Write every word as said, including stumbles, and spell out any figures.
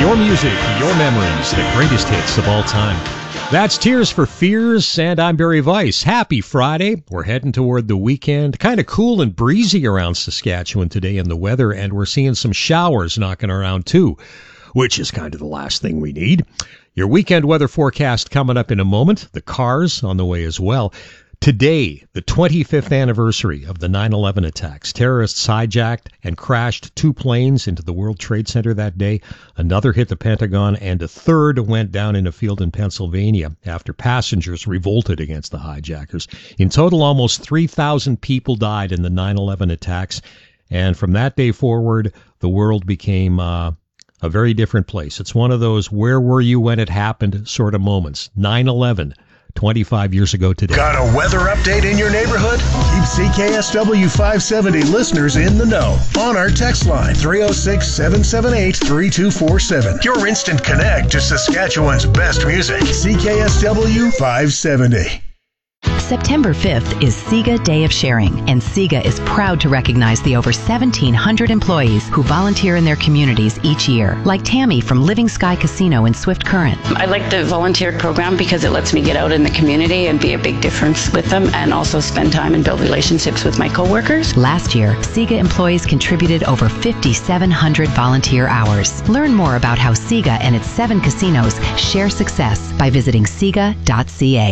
Your music, your memories, the greatest hits of all time. That's Tears for Fears, and I'm Barry Weiss. Happy Friday. We're heading toward the weekend. Kind of cool and breezy around Saskatchewan today in the weather, and we're seeing some showers knocking around too, which is kind of the last thing we need. Your weekend weather forecast coming up in a moment. The cars on the way as well. Today, the twenty-fifth anniversary of the nine eleven attacks. Terrorists hijacked and crashed two planes into the World Trade Center that day. Another hit the Pentagon, and a third went down in a field in Pennsylvania after passengers revolted against the hijackers. In total, almost three thousand people died in the nine eleven attacks. And from that day forward, the world became uh, a very different place. It's one of those where were you when it happened sort of moments. nine eleven. twenty-five years ago today. Got a weather update in your neighborhood? Keep C K S W five seventy listeners in the know on our text line three oh six, seven seven eight, three two four seven. Your instant connect to Saskatchewan's best music. C K S W five seventy. September fifth is SIGA Day of Sharing, and SIGA is proud to recognize the over seventeen hundred employees who volunteer in their communities each year, like Tammy from Living Sky Casino in Swift Current. I like the volunteer program because it lets me get out in the community and be a big difference with them, and also spend time and build relationships with my coworkers. Last year, SIGA employees contributed over five thousand seven hundred volunteer hours. Learn more about how SIGA and its seven casinos share success by visiting siga dot c a.